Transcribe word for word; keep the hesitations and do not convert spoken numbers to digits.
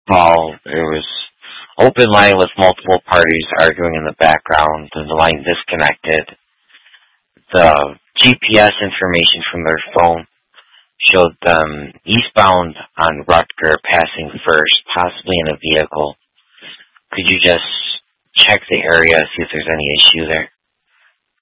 call. There was open line with multiple parties arguing in the background, and the line disconnected. The G P S information from their phone showed them eastbound on Rutger, passing first, possibly in a vehicle. Could you just check the area, see if there's any issue there?